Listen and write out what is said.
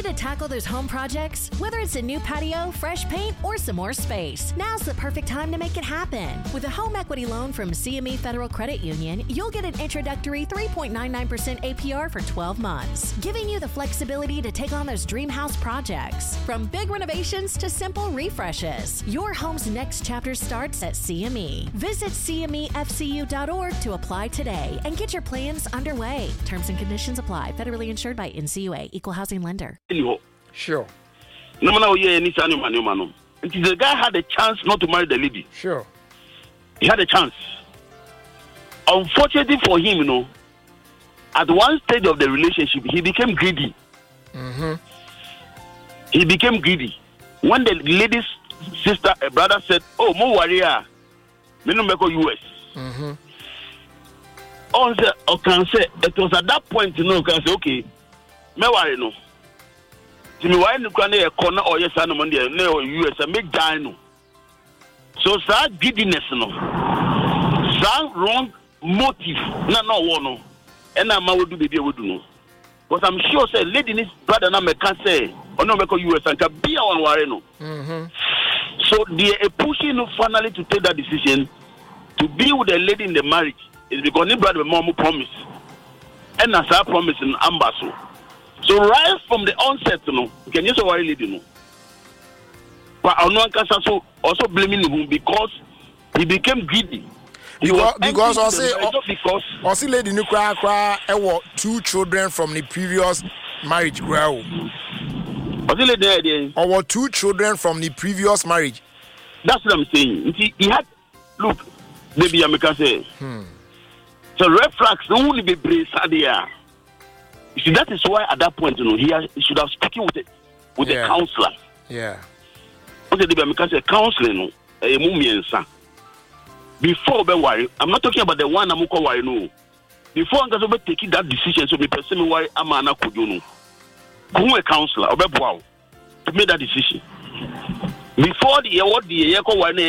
Ready to tackle those home projects? Whether it's a new patio, fresh paint, or some more space, now's the perfect time to make it happen. With a home equity loan from CME Federal Credit Union, you'll get an introductory 3.99% APR for 12 months, giving you the flexibility to take on those dream house projects. From big renovations to simple refreshes, your home's next chapter starts at CME. Visit CMEFCU.org to apply today and get your plans underway. Terms and conditions apply. Federally insured by NCUA. Equal housing lender. Sure. The guy had a chance not to marry the lady. Sure. He had a chance. Unfortunately for him, at one stage of the relationship, he became greedy. Mm-hmm. He became greedy. When the lady's sister, a brother said, "Oh, mo warrior, me no make US." Mm-hmm. It was at that point, can say, okay, me worry no. Me worry no can a corner or yes, no money, no US, I make die. So, sir, greediness, some wrong motive, no one, and I'm will do baby would do. But I'm sure, say, lady, this brother, no me can say, or no make US and can be our worry no. So, they are pushing finally to take that decision to be with a lady in the marriage. Is because the brother mom promise, and as I promise in Ambasso. So right from the onset, can you say why lady but I know so also blaming him because he became greedy. Because also lady Nukra were 2 children from the previous marriage. Or 2 children from the previous marriage. That's what I'm saying. He had look, baby, I say. So red flags don't only be brave. You see, that is why at that point, he should have spoken with the counselor. Yeah. Okay, the counselor, before be worry. I'm not talking about the one I'm worry no. Before I'm going to take that decision, so me person why I'm an akudu no. Who a counselor or to make that decision. Before the year